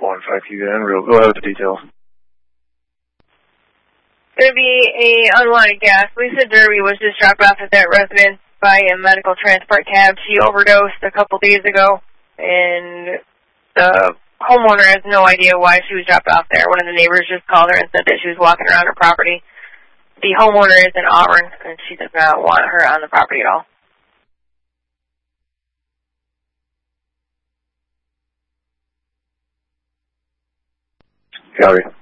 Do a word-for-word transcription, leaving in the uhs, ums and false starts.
one five Q N. Real, go ahead with the details. There'd be a unwanted gas. Lisa Derby was just dropped off at that residence by a medical transport cab. She overdosed a couple days ago, and the homeowner has no idea why she was dropped off there. One of the neighbors just called her and said that she was walking around her property. The homeowner is in Auburn, and she does not want her on the property at all. Copy.